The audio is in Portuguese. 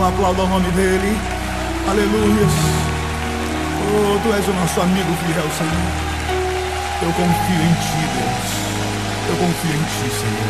Aplauda o nome dele. Aleluia. Oh, tu és o nosso amigo fiel, Senhor. Eu confio em ti, Deus. Eu confio em ti, Senhor.